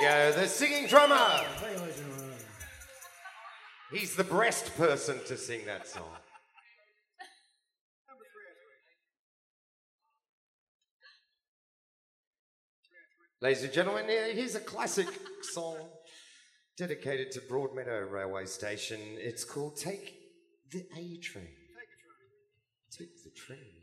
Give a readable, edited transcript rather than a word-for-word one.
go, the singing drummer. He's the breast person to sing that song. Ladies and gentlemen, here's a classic song dedicated to Broadmeadow Railway Station. It's called Take the A Train. Take the Train.